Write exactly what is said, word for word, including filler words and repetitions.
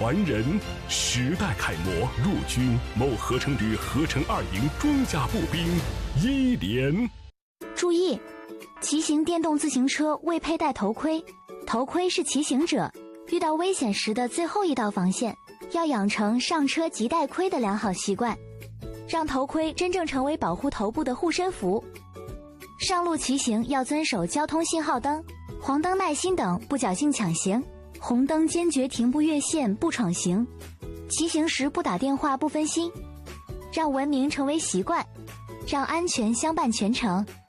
传人，时代楷模，陆军某合成旅合成二营装甲步兵一连。 注意，骑行电动自行车未佩戴头盔，头盔是骑行者遇到危险时的最后一道防线，要养成上车即戴盔的良好习惯，让头盔真正成为保护头部的护身符。上路骑行要遵守交通信号灯、黄灯耐心等，不侥幸抢行；红灯坚决停步越线，不闯行。骑行时不打电话，不分心，让文明成为习惯，让安全相伴全程。